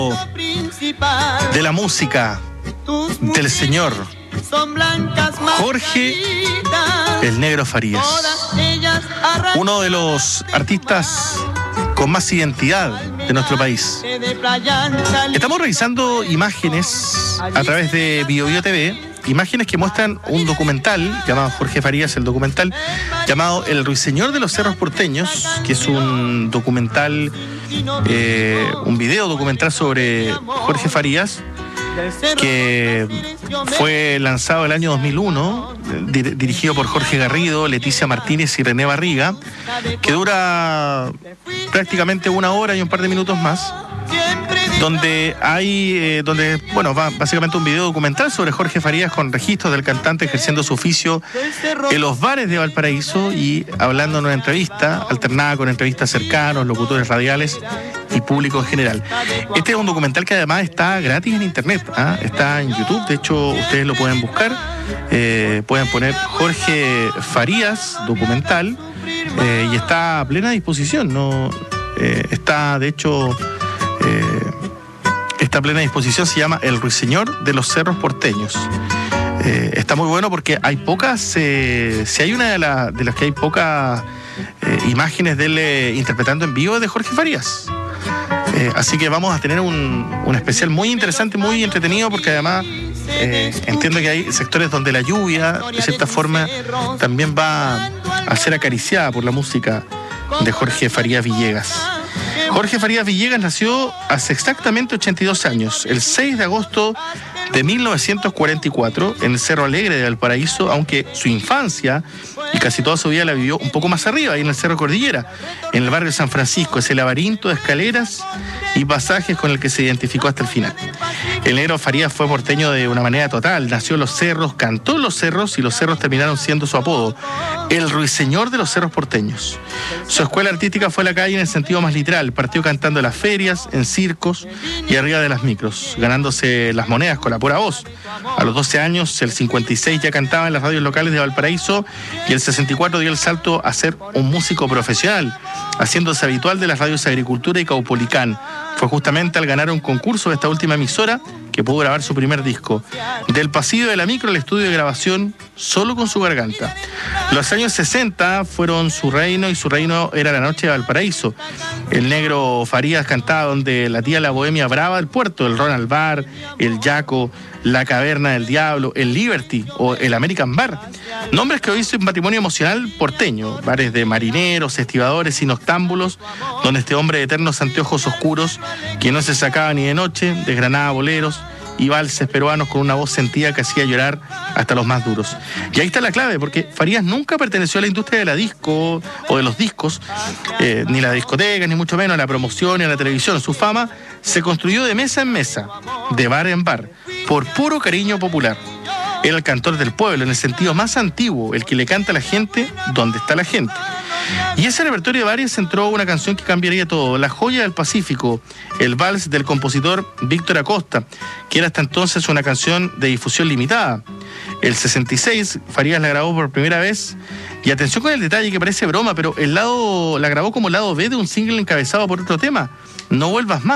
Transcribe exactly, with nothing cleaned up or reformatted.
de la música del señor Jorge el Negro Farías, uno de los artistas con más identidad de nuestro país. Estamos revisando imágenes a través de Bio Bio T V, imágenes que muestran un documental llamado Jorge Farías, el documental llamado El Ruiseñor de los Cerros Porteños, que es un documental, eh, un video documental sobre Jorge Farías, que fue lanzado el año dos mil uno, dir- dirigido por Jorge Garrido, Leticia Martínez y René Barriga, que dura prácticamente una hora y un par de minutos más, donde hay, eh, donde, bueno, va básicamente un video documental sobre Jorge Farías con registros del cantante ejerciendo su oficio en los bares de Valparaíso y hablando en una entrevista, alternada con entrevistas cercanos, locutores radiales y público en general. Este es un documental que además está gratis en internet, ¿ah? Está en YouTube, de hecho ustedes lo pueden buscar, eh, pueden poner Jorge Farías documental, eh, y está a plena disposición, ¿no? Eh, está de hecho... Eh, esta plena disposición se llama El Ruiseñor de los Cerros Porteños. Eh, está muy bueno porque hay pocas, eh, si hay una de, la, de las que hay pocas eh, imágenes de él eh, interpretando en vivo de Jorge Farías. Eh, así que vamos a tener un, un especial muy interesante, muy entretenido, porque además eh, entiendo que hay sectores donde la lluvia, de cierta forma, también va a ser acariciada por la música de Jorge Farías Villegas. Jorge Farías Villegas nació hace exactamente ochenta y dos años, el seis de agosto de mil novecientos cuarenta y cuatro, en el Cerro Alegre de Valparaíso, aunque su infancia y casi toda su vida la vivió un poco más arriba, ahí en el Cerro Cordillera, en el barrio de San Francisco, ese laberinto de escaleras y pasajes con el que se identificó hasta el final. El Negro Farías fue porteño de una manera total, nació en los cerros, cantó en los cerros y los cerros terminaron siendo su apodo, el Ruiseñor de los Cerros Porteños. Su escuela artística fue la calle en el sentido más literal, partió cantando en las ferias, en circos y arriba de las micros, ganándose las monedas con la pura voz. A los doce años, el cincuenta y seis ya cantaba en las radios locales de Valparaíso y el sesenta y cuatro dio el salto a ser un músico profesional, haciéndose habitual de las radios Agricultura y Caupolicán. Fue justamente al ganar un concurso de esta última emisora que pudo grabar su primer disco. Del pasillo de la micro al estudio de grabación, solo con su garganta. Los años sesenta fueron su reino y su reino era la noche de Valparaíso. El Negro Farías cantaba donde la tía la bohemia brava del puerto, el Ronald Bar, el Yaco, la Caverna del Diablo, el Liberty o el American Bar. Nombres que hoy son patrimonio emocional porteño, bares de marineros, estibadores y noctámbulos, donde este hombre de eternos anteojos oscuros, que no se sacaba ni de noche, desgranaba boleros y valses peruanos con una voz sentida que hacía llorar hasta los más duros. Y ahí está la clave, porque Farías nunca perteneció a la industria de la disco o de los discos, eh, ni la discoteca, ni mucho menos a la promoción ni a la televisión. Su fama se construyó de mesa en mesa, de bar en bar, por puro cariño popular. Era el cantor del pueblo, en el sentido más antiguo, el que le canta a la gente donde está la gente. Y ese repertorio de varias entró una canción que cambiaría todo, La Joya del Pacífico, el vals del compositor Víctor Acosta, que era hasta entonces una canción de difusión limitada. El sesenta y seis, Farías la grabó por primera vez, y atención con el detalle que parece broma, pero el lado la grabó como lado B de un single encabezado por otro tema, No Vuelvas Más.